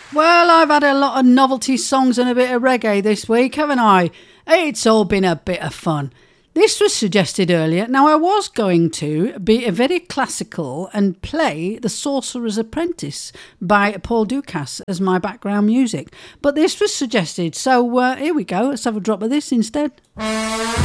Well, I've had a lot of novelty songs and a bit of reggae this week, haven't I? It's all been a bit of fun. This was suggested earlier. Now, I was going to be very classical and play The Sorcerer's Apprentice by Paul Dukas as my background music. But this was suggested, so here we go. Let's have a drop of this instead.